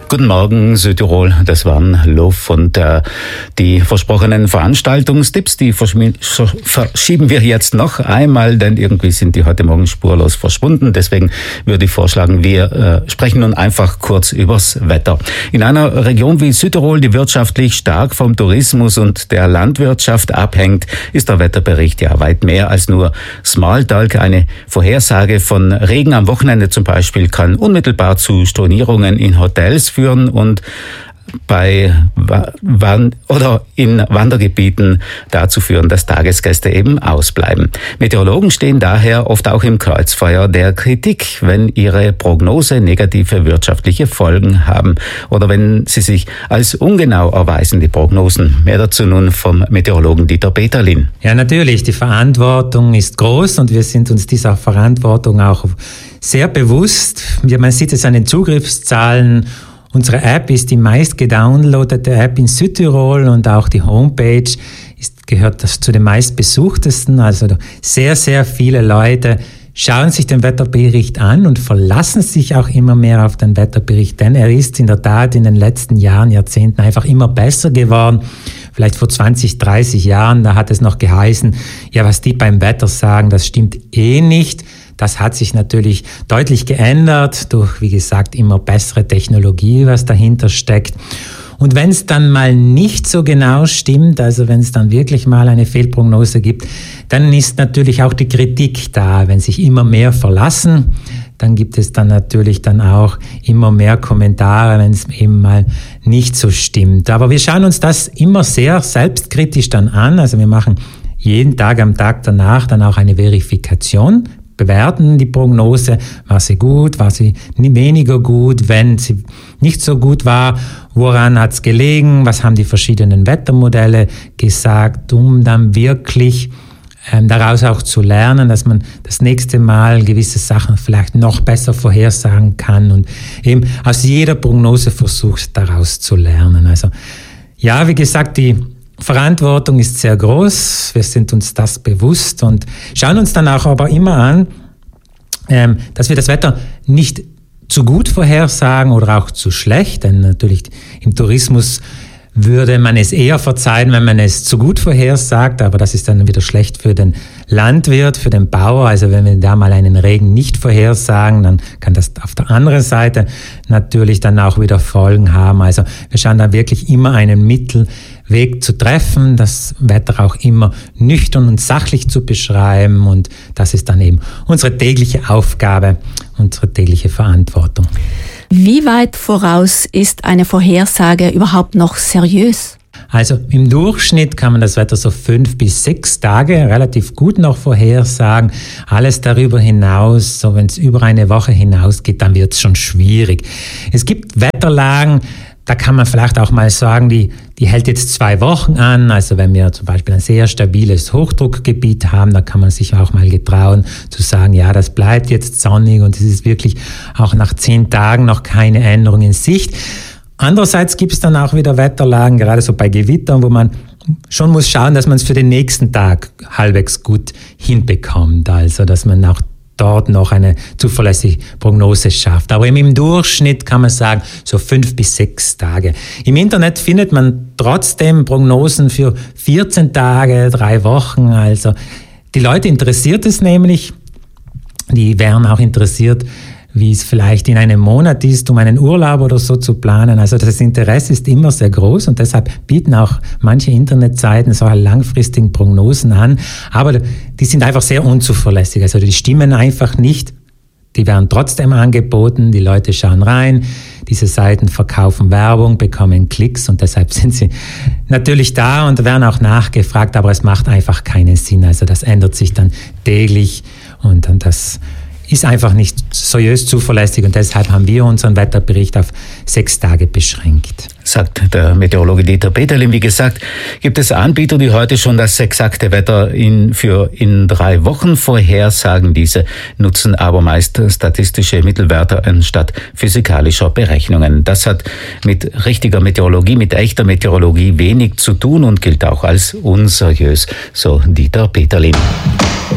Guten Morgen, Südtirol. Das waren Lof und die versprochenen Veranstaltungstipps, die verschieben wir jetzt noch einmal, denn irgendwie sind die heute Morgen spurlos verschwunden. Deswegen würde ich vorschlagen, wir sprechen nun einfach kurz übers Wetter. In einer Region wie Südtirol, die wirtschaftlich stark vom Tourismus und der Landwirtschaft abhängt, ist der Wetterbericht ja weit mehr als nur Smalltalk. Eine Vorhersage von Regen am Wochenende zum Beispiel kann unmittelbar zu Stornierungen in Hotels führen und in Wandergebieten dazu führen, dass Tagesgäste eben ausbleiben. Meteorologen stehen daher oft auch im Kreuzfeuer der Kritik, wenn ihre Prognose negative wirtschaftliche Folgen haben oder wenn sie sich als ungenau erweisen, die Prognosen. Mehr dazu nun vom Meteorologen Dieter Peterlin. Ja, natürlich, die Verantwortung ist groß und wir sind uns dieser Verantwortung auch sehr bewusst. Man sieht es an den Zugriffszahlen. Unsere App ist die meist gedownloadete App in Südtirol und auch die Homepage gehört zu den meistbesuchtesten. Also sehr, sehr viele Leute schauen sich den Wetterbericht an und verlassen sich auch immer mehr auf den Wetterbericht, denn er ist in der Tat in den letzten Jahren, Jahrzehnten einfach immer besser geworden. Vielleicht vor 20, 30 Jahren, da hat es noch geheißen, ja, was die beim Wetter sagen, das stimmt eh nicht. Das hat sich natürlich deutlich geändert durch, wie gesagt, immer bessere Technologie, was dahinter steckt. Und wenn es dann mal nicht so genau stimmt, also wenn es dann wirklich mal eine Fehlprognose gibt, dann ist natürlich auch die Kritik da. Wenn sich immer mehr verlassen, dann gibt es dann natürlich dann auch immer mehr Kommentare, wenn es eben mal nicht so stimmt. Aber wir schauen uns das immer sehr selbstkritisch dann an. Also wir machen jeden Tag am Tag danach dann auch eine Verifikation, bewerten die Prognose, war sie gut, war sie weniger gut, wenn sie nicht so gut war, woran hat es gelegen, was haben die verschiedenen Wettermodelle gesagt, um dann wirklich daraus auch zu lernen, dass man das nächste Mal gewisse Sachen vielleicht noch besser vorhersagen kann und eben aus jeder Prognose versucht, daraus zu lernen. Also ja, wie gesagt, die Verantwortung ist sehr groß, wir sind uns das bewusst und schauen uns dann auch aber immer an, dass wir das Wetter nicht zu gut vorhersagen oder auch zu schlecht, denn natürlich im Tourismus würde man es eher verzeihen, wenn man es zu gut vorhersagt, aber das ist dann wieder schlecht für den Landwirt, für den Bauer. Also wenn wir da mal einen Regen nicht vorhersagen, dann kann das auf der anderen Seite natürlich dann auch wieder Folgen haben. Also wir schauen da wirklich immer einen Mittelweg zu treffen, das Wetter auch immer nüchtern und sachlich zu beschreiben und das ist dann eben unsere tägliche Aufgabe, unsere tägliche Verantwortung. Wie weit voraus ist eine Vorhersage überhaupt noch seriös? Also im Durchschnitt kann man das Wetter so 5 bis 6 Tage relativ gut noch vorhersagen. Alles darüber hinaus, so wenn es über eine Woche hinausgeht, dann wird es schon schwierig. Es gibt Wetterlagen, da kann man vielleicht auch mal sagen, die hält jetzt 2 Wochen an. Also wenn wir zum Beispiel ein sehr stabiles Hochdruckgebiet haben, da kann man sich auch mal getrauen zu sagen, ja, das bleibt jetzt sonnig und es ist wirklich auch nach 10 Tagen noch keine Änderung in Sicht. Andererseits gibt es dann auch wieder Wetterlagen, gerade so bei Gewittern, wo man schon muss schauen, dass man es für den nächsten Tag halbwegs gut hinbekommt. Also dass man auch dort noch eine zuverlässige Prognose schafft. Aber im Durchschnitt kann man sagen, so 5 bis 6 Tage. Im Internet findet man trotzdem Prognosen für 14 Tage, 3 Wochen. Also die Leute interessiert es nämlich. Die wären auch interessiert, wie es vielleicht in einem Monat ist, um einen Urlaub oder so zu planen. Also das Interesse ist immer sehr groß und deshalb bieten auch manche Internetseiten solche langfristigen Prognosen an. Aber die sind einfach sehr unzuverlässig. Also die stimmen einfach nicht. Die werden trotzdem angeboten, die Leute schauen rein, diese Seiten verkaufen Werbung, bekommen Klicks und deshalb sind sie natürlich da und werden auch nachgefragt, aber es macht einfach keinen Sinn. Also das ändert sich dann täglich und das ist einfach nicht seriös zuverlässig und deshalb haben wir unseren Wetterbericht auf 6 Tage beschränkt. Sagt der Meteorologe Dieter Peterlin. Wie gesagt, gibt es Anbieter, die heute schon das exakte Wetter in 3 Wochen vorhersagen. Diese nutzen aber meist statistische Mittelwerte anstatt physikalischer Berechnungen. Das hat mit richtiger Meteorologie, mit echter Meteorologie wenig zu tun und gilt auch als unseriös, so Dieter Peterlin.